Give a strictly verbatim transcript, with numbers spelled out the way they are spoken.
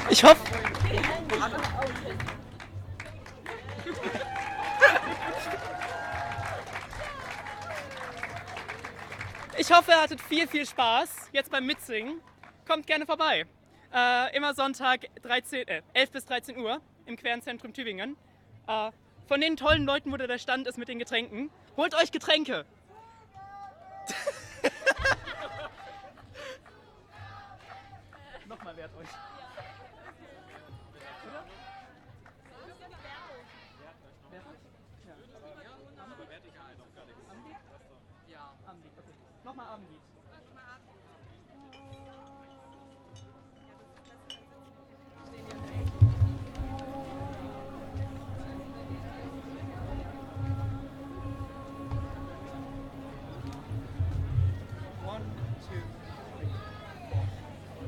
Ich hoffe... Ich hoffe, ihr hattet viel, viel Spaß jetzt beim Mitsingen. Kommt gerne vorbei. Äh, immer Sonntag dreizehn, äh, elf bis dreizehn Uhr im Querenzentrum Tübingen. Äh, von den tollen Leuten, wo da der Stand ist mit den Getränken. Holt euch Getränke! Nochmal wehrt euch. Oder? Wehrt euch? Ja. Aber vertikal doch gar nichts. Ja. Abendlied, okay. Nochmal Abendlied. One, two, three.